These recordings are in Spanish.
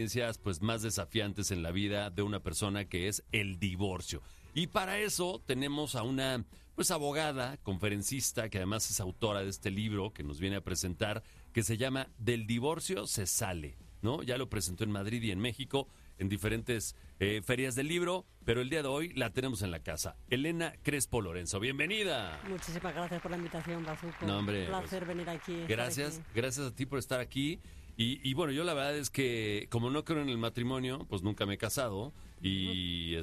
Pues más desafiantes en la vida de una persona, que es el divorcio. Y para eso tenemos a una abogada, conferencista, que además es autora de este libro que nos viene a presentar, que se llama Del divorcio se sale, ¿no? Ya lo presentó en Madrid y en México, en diferentes ferias del libro, pero el día de hoy la tenemos en la casa. Elena Crespo Lorenzo, bienvenida. Muchísimas gracias por la invitación, Bazuco. No, hombre, un placer venir aquí. Gracias a ti por estar aquí. Y bueno, yo la verdad es que como no creo en el matrimonio, pues nunca me he casado y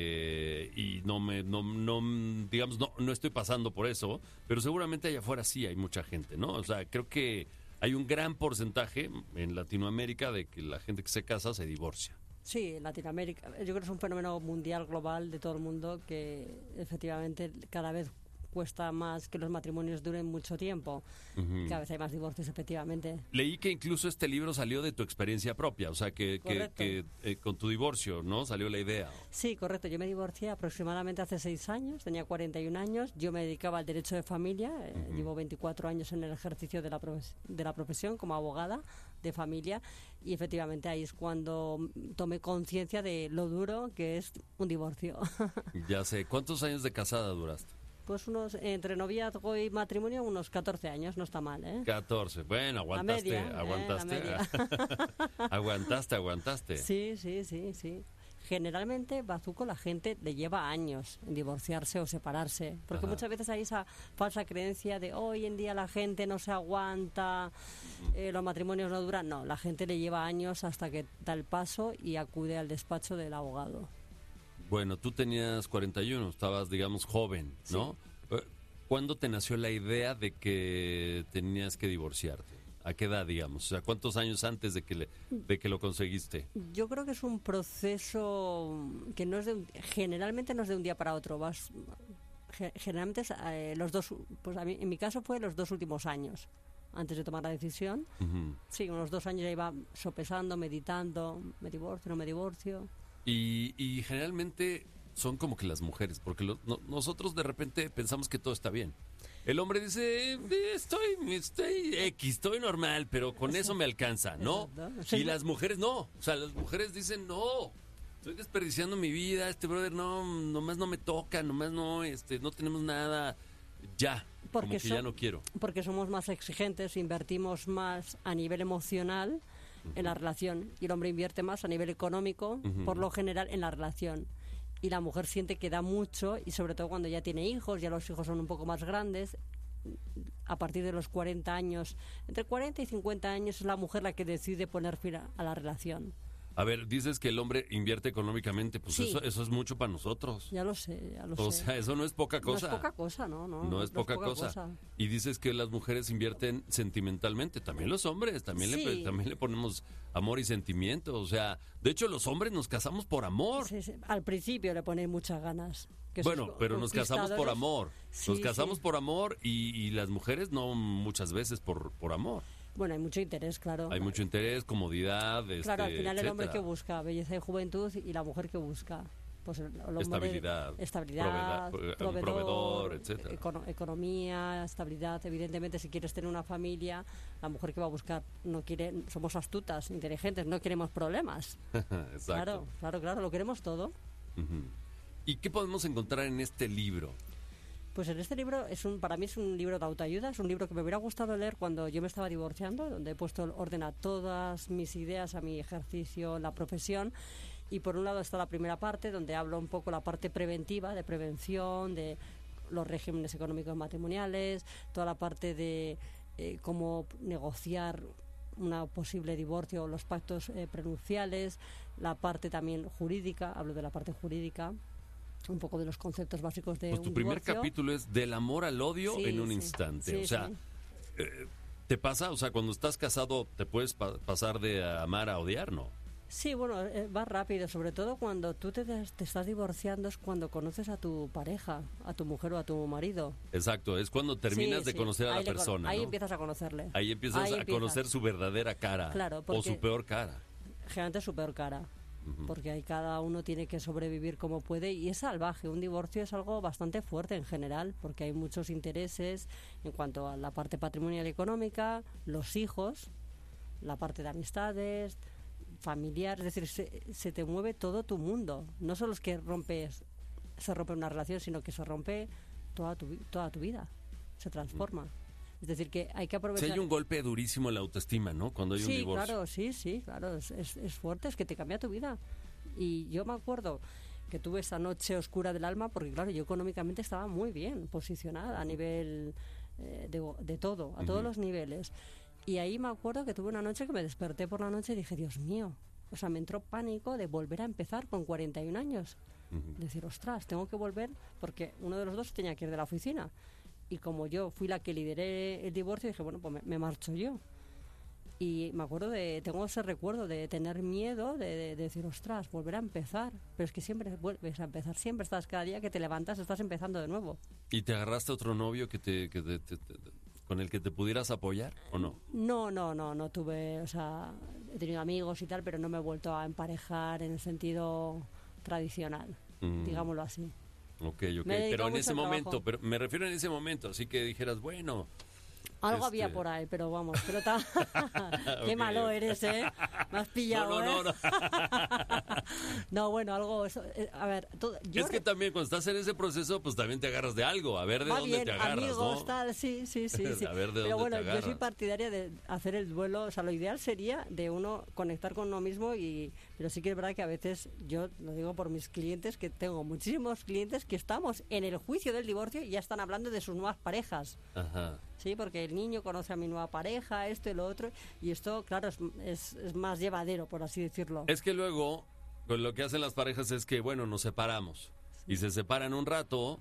no estoy pasando por eso, pero seguramente allá afuera sí hay mucha gente, ¿no? O sea, creo que hay un gran porcentaje en Latinoamérica de que la gente que se casa se divorcia. Sí, Latinoamérica, yo creo que es un fenómeno mundial, global, de todo el mundo, que efectivamente cada vez cuesta más que los matrimonios duren mucho tiempo. Uh-huh. Cada vez hay más divorcios, efectivamente. Leí que incluso este libro salió de tu experiencia propia, o sea, que con tu divorcio, ¿no? Salió la idea. Sí, correcto. Yo me divorcié aproximadamente hace 6 años, tenía 41 años. Yo me dedicaba al derecho de familia, uh-huh. Llevo 24 años en el ejercicio de la profesión como abogada de familia, y efectivamente ahí es cuando tomé conciencia de lo duro que es un divorcio. Ya sé. ¿Cuántos años de casada duraste? Pues entre noviazgo y matrimonio, unos 14 años, no está mal, ¿eh? 14, bueno, aguantaste. La media. Aguantaste. Sí. Generalmente, Bazuco, la gente le lleva años en divorciarse o separarse, porque muchas veces hay esa falsa creencia de hoy en día la gente no se aguanta, los matrimonios no duran. No, la gente le lleva años hasta que da el paso y acude al despacho del abogado. Bueno, tú tenías 41, estabas, digamos, joven, ¿no? Sí. ¿Cuándo te nació la idea de que tenías que divorciarte? ¿A qué edad, digamos? O sea, ¿cuántos años antes de que lo conseguiste? Yo creo que es un proceso que generalmente no es de un día para otro. Generalmente los dos, pues en mi caso fue los 2 últimos años antes de tomar la decisión. Uh-huh. Sí, unos 2 años ya iba sopesando, meditando, me divorcio, no me divorcio. Y generalmente son como que las mujeres, porque nosotros de repente pensamos que todo está bien. El hombre dice, estoy normal, pero con eso me alcanza, ¿no? Sí. Y las mujeres no, o sea, las mujeres dicen, no, estoy desperdiciando mi vida, brother nomás no me toca, nomás no tenemos nada, ya, como que ya no quiero. Porque somos más exigentes, invertimos más a nivel emocional en la relación, y el hombre invierte más a nivel económico, uh-huh. por lo general, en la relación, y la mujer siente que da mucho, y sobre todo cuando ya tiene hijos, ya los hijos son un poco más grandes. A partir de los 40 años, entre 40 y 50 años, es la mujer la que decide poner fin a la relación. A ver, dices que el hombre invierte económicamente, pues sí. Eso es mucho para nosotros. Ya lo sé. O sea, eso no es poca cosa. No es poca cosa, no. No es poca cosa. Y dices que las mujeres invierten sentimentalmente, también los hombres, también le ponemos amor y sentimiento. O sea, de hecho los hombres nos casamos por amor. Sí. Al principio le ponen muchas ganas. Bueno, pero nos casamos por amor. Nos casamos por amor y las mujeres no muchas veces por amor. Bueno, hay mucho interés, claro. Hay mucho interés, comodidad, claro, al final etcétera. El hombre que busca belleza y juventud, y la mujer que busca pues el hombre, estabilidad, proveedor, etcétera. Economía, estabilidad. Evidentemente, si quieres tener una familia, la mujer que va a buscar somos astutas, inteligentes, no queremos problemas. Exacto. Claro, lo queremos todo. Uh-huh. ¿Y qué podemos encontrar en este libro? Pues en este libro para mí es un libro de autoayuda, es un libro que me hubiera gustado leer cuando yo me estaba divorciando, donde he puesto orden a todas mis ideas, a mi ejercicio, la profesión. Y por un lado está la primera parte, donde hablo un poco la parte preventiva, de prevención, de los regímenes económicos matrimoniales, toda la parte de cómo negociar un posible divorcio o los pactos prenupciales, la parte también jurídica, hablo de la parte jurídica, un poco de los conceptos básicos de pues tu primer capítulo es del amor al odio en un instante. O sea, ¿te pasa? O sea, cuando estás casado, ¿te puedes pasar de amar a odiar, no? Sí, bueno, va rápido, sobre todo cuando tú te estás divorciando, es cuando conoces a tu pareja, a tu mujer o a tu marido. Exacto, es cuando terminas de conocer a la persona, ahí ¿no? empiezas a conocerle. Ahí empiezas a conocer su verdadera cara, claro, o su peor cara. Generalmente su peor cara. Porque ahí cada uno tiene que sobrevivir como puede, y es salvaje. Un divorcio es algo bastante fuerte en general, porque hay muchos intereses en cuanto a la parte patrimonial y económica, los hijos, la parte de amistades, familiar, es decir, se te mueve todo tu mundo. No solo es que se rompe una relación, sino que se rompe toda tu vida, se transforma. Es decir, que hay que aprovechar. Si hay un golpe durísimo en la autoestima, ¿no? Cuando hay un divorcio. Sí, claro, es fuerte, es que te cambia tu vida. Y yo me acuerdo que tuve esa noche oscura del alma, porque claro, yo económicamente estaba muy bien posicionada a nivel de todo, a todos los niveles. Y ahí me acuerdo que tuve una noche que me desperté por la noche y dije, Dios mío, o sea, me entró pánico de volver a empezar con 41 años. Decir, ostras, tengo que volver, porque uno de los dos tenía que ir de la oficina. Y como yo fui la que lideré el divorcio, dije, bueno, pues me marcho yo. Y me acuerdo tengo ese recuerdo de tener miedo, de decir, ostras, volver a empezar. Pero es que siempre vuelves a empezar, siempre estás, cada día que te levantas, estás empezando de nuevo. ¿Y te agarraste otro novio con el que te pudieras apoyar o no? No tuve, o sea, he tenido amigos y tal, pero no me he vuelto a emparejar en el sentido tradicional, digámoslo así. Ok, pero en ese momento, pero me refiero en ese momento, así que dijeras, bueno... Algo había por ahí, pero vamos, qué malo eres, ¿eh? Me has pillado, No. No, bueno, algo... a ver, es que también cuando estás en ese proceso, pues también te agarras de algo, a ver de dónde te agarras, amigos, ¿no? Tal, sí. A ver de pero dónde bueno, te agarras. yo soy partidaria de hacer el duelo, o sea, lo ideal sería de uno conectar con uno mismo, pero sí que es verdad que a veces, yo lo digo por mis clientes, que tengo muchísimos clientes que estamos en el juicio del divorcio y ya están hablando de sus nuevas parejas. Ajá. Sí, porque el niño conoce a mi nueva pareja, esto y lo otro, y esto, claro, es más llevadero, por así decirlo. Es que luego, pues, lo que hacen las parejas es que, bueno, nos separamos, y se separan un rato,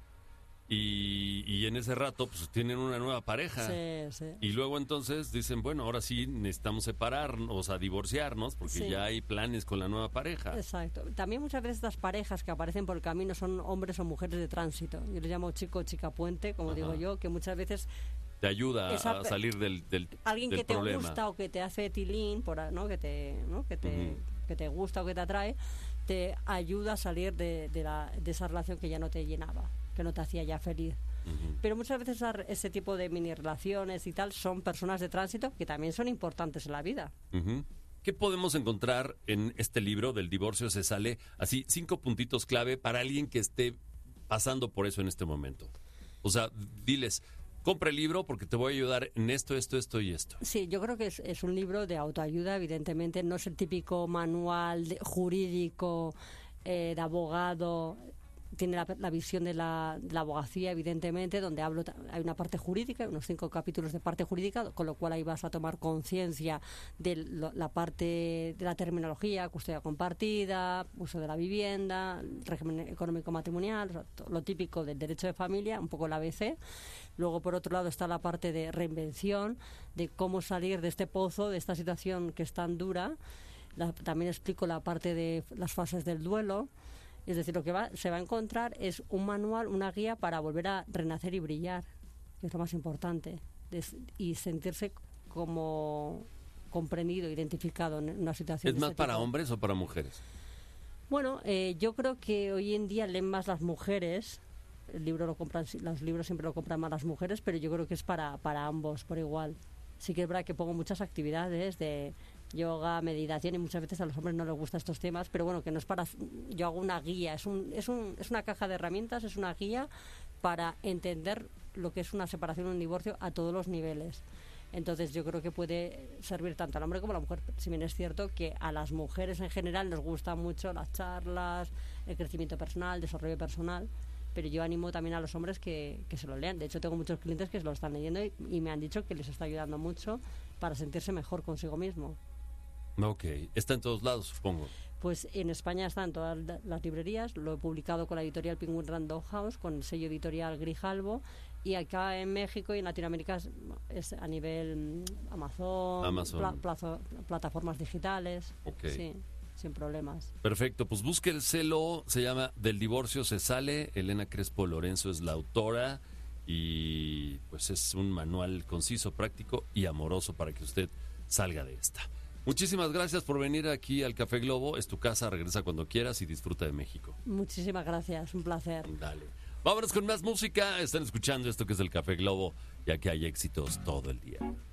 y en ese rato, pues, tienen una nueva pareja. Sí. Y luego entonces dicen, bueno, ahora sí necesitamos separarnos, o sea, divorciarnos, porque ya hay planes con la nueva pareja. Exacto. También muchas veces las parejas que aparecen por el camino son hombres o mujeres de tránsito. Yo les llamo chico o chica puente, como digo yo, que muchas veces... Te ayuda a salir del alguien que te problema. Gusta o que te hace tilín, ¿no? que te gusta o que te atrae, te ayuda a salir de esa relación que ya no te llenaba, que no te hacía ya feliz. Pero muchas veces ese tipo de mini relaciones y tal son personas de tránsito que también son importantes en la vida. ¿Qué podemos encontrar en este libro del divorcio se sale? Así, 5 puntitos clave para alguien que esté pasando por eso en este momento. O sea, diles... Compra el libro porque te voy a ayudar en esto y esto. Sí, yo creo que es un libro de autoayuda, evidentemente. No es el típico manual jurídico de abogado. Tiene la visión de la abogacía, evidentemente, donde hay una parte jurídica, unos 5 capítulos de parte jurídica, con lo cual ahí vas a tomar conciencia de la parte de la terminología, custodia compartida, uso de la vivienda, régimen económico matrimonial, o sea, lo típico del derecho de familia, un poco el ABC. Luego, por otro lado, está la parte de reinvención, de cómo salir de este pozo, de esta situación que es tan dura. También explico la parte de las fases del duelo. Es decir, lo que se va a encontrar es un manual, una guía para volver a renacer y brillar, que es lo más importante, y sentirse como comprendido, identificado en una situación. ¿Es más para hombres o para mujeres? Bueno, yo creo que hoy en día leen más las mujeres. Los libros siempre lo compran más las mujeres, pero yo creo que es para ambos por igual. Sí que es verdad que pongo muchas actividades de yoga, meditación, y muchas veces a los hombres no les gustan estos temas, pero bueno, que no es para... Yo hago una guía, es una caja de herramientas, es una guía para entender lo que es una separación o un divorcio a todos los niveles. Entonces yo creo que puede servir tanto al hombre como a la mujer. Si bien es cierto que a las mujeres en general nos gustan mucho las charlas, el crecimiento personal, desarrollo personal, pero yo animo también a los hombres que se lo lean. De hecho, tengo muchos clientes que se lo están leyendo y me han dicho que les está ayudando mucho para sentirse mejor consigo mismo. Ok, está en todos lados, supongo. Pues en España está en todas las librerías. Lo he publicado con la editorial Penguin Random House, con el sello editorial Grijalbo, y acá en México y en Latinoamérica es a nivel Amazon. Plataformas digitales. Ok. Sí, sin problemas. Perfecto, pues busque el celo, se llama Del divorcio se sale. Elena Crespo Lorenzo es la autora y pues es un manual conciso, práctico y amoroso para que usted salga de esta. Muchísimas gracias por venir aquí al Café Globo. Es tu casa, regresa cuando quieras y disfruta de México. Muchísimas gracias, un placer. Dale. Vámonos con más música. Están escuchando esto que es el Café Globo, ya que hay éxitos todo el día.